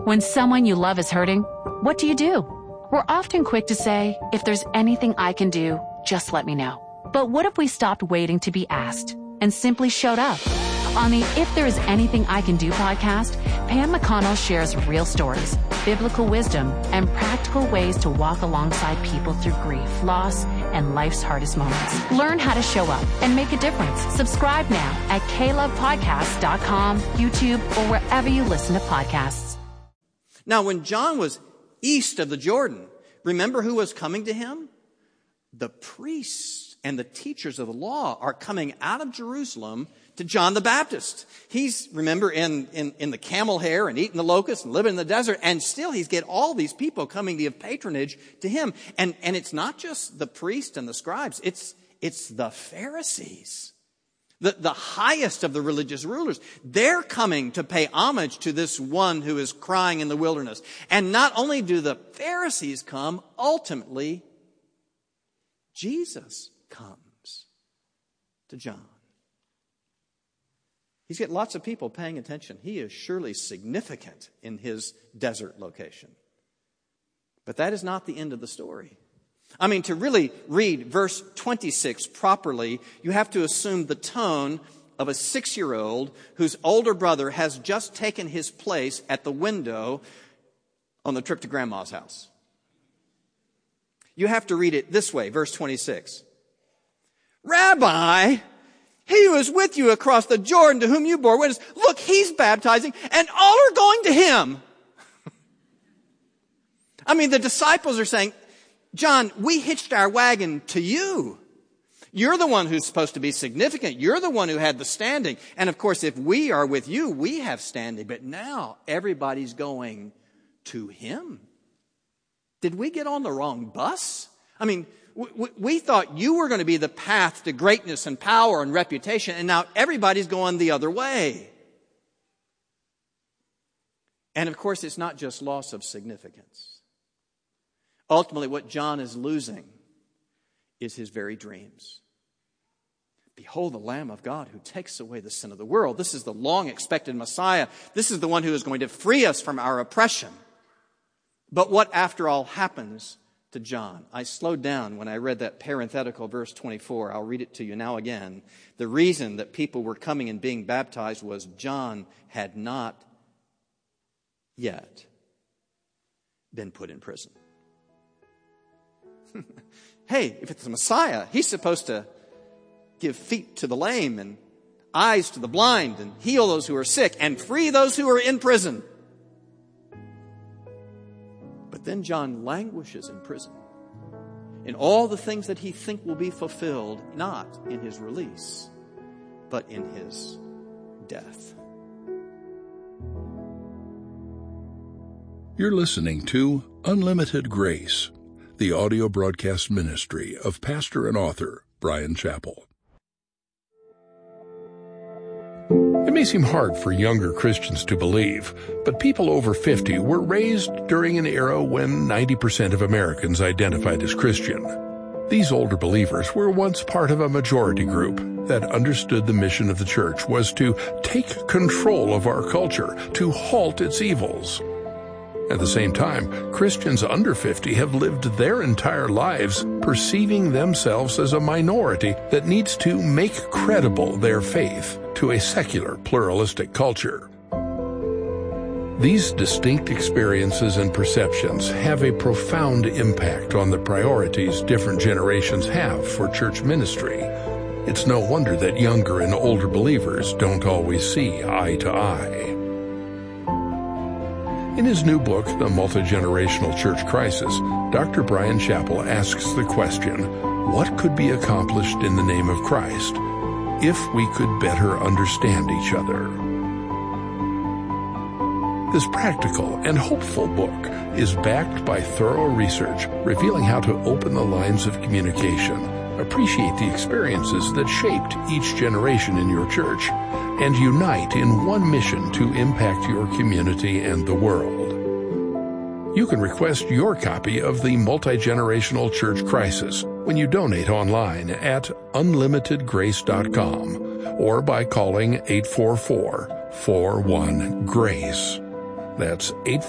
When someone you love is hurting, what do? We're often quick to say, if there's anything I can do, just let me know. But what if we stopped waiting to be asked and simply showed up? On the If There Is Anything I Can Do podcast, Pam McConnell shares real stories, biblical wisdom, and practical ways to walk alongside people through grief, loss, and life's hardest moments. Learn how to show up and make a difference. Subscribe now at klovepodcast.com, YouTube, or wherever you listen to podcasts. Now, when John was east of the Jordan, remember who was coming to him? The priests and the teachers of the law are coming out of Jerusalem to John the Baptist. He's, remember, in the camel hair and eating the locusts and living in the desert, and still he's get all these people coming to give patronage to him. And it's not just the priests and the scribes, it's the Pharisees. The highest of the religious rulers. They're coming to pay homage to this one who is crying in the wilderness. And not only do the Pharisees come, ultimately, Jesus comes to John. He's got lots of people paying attention. He is surely significant in his desert location. But that is not the end of the story. I mean, to really read verse 26 properly, you have to assume the tone of a 6-year-old whose older brother has just taken his place at the window on the trip to Grandma's house. You have to read it this way, verse 26. Rabbi, he who is with you across the Jordan, to whom you bore witness, look, he's baptizing, and all are going to him. I mean, the disciples are saying, John, we hitched our wagon to you. You're the one who's supposed to be significant. You're the one who had the standing. And of course, if we are with you, we have standing. But now everybody's going to him. Did we get on the wrong bus? I mean, we thought you were going to be the path to greatness and power and reputation, and now everybody's going the other way. And of course, it's not just loss of significance. Ultimately, what John is losing is his very dreams. Behold the Lamb of God who takes away the sin of the world. This is the long-expected Messiah. This is the one who is going to free us from our oppression. But what, after all, happens to John? I slowed down when I read that parenthetical verse 24. I'll read it to you now again. The reason that people were coming and being baptized was John had not yet been put in prison. Hey, if it's the Messiah, he's supposed to give feet to the lame and eyes to the blind and heal those who are sick and free those who are in prison. But then John languishes in prison in all the things that he thinks will be fulfilled, not in his release, but in his death. You're listening to Unlimited Grace, the audio broadcast ministry of pastor and author Bryan Chapell. It may seem hard for younger Christians to believe, but people over 50 were raised during an era when 90% of Americans identified as Christian. These older believers were once part of a majority group that understood the mission of the church was to take control of our culture, to halt its evils. At the same time, Christians under 50 have lived their entire lives perceiving themselves as a minority that needs to make credible their faith to a secular, pluralistic culture. These distinct experiences and perceptions have a profound impact on the priorities different generations have for church ministry. It's no wonder that younger and older believers don't always see eye to eye. In his new book, The Multi-Generational Church Crisis, Dr. Bryan Chapell asks the question, what could be accomplished in the name of Christ if we could better understand each other? This practical and hopeful book is backed by thorough research revealing how to open the lines of communication, appreciate the experiences that shaped each generation in your church, and unite in one mission to impact your community and the world. You can request your copy of The Multi-Generational Church Crisis when you donate online at unlimitedgrace.com or by calling 844-41-GRACE. That's